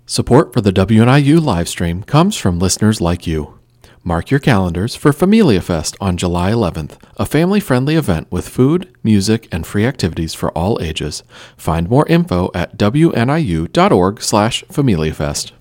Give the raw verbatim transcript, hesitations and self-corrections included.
Support for the W N I U livestream comes from listeners like you. Mark your calendars for Familia Fest on July eleventh, a family-friendly event with food, music, and free activities for all ages. Find more info at W N I U dot org slash Familia Fest.